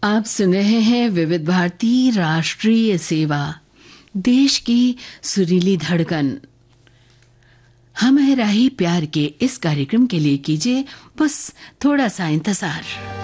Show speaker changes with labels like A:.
A: आप सुन रहे हैं विविध भारती राष्ट्रीय सेवा, देश की सुरीली धड़कन। हम है राही प्यार के इस कार्यक्रम के लिए कीजिए बस थोड़ा सा इंतजार।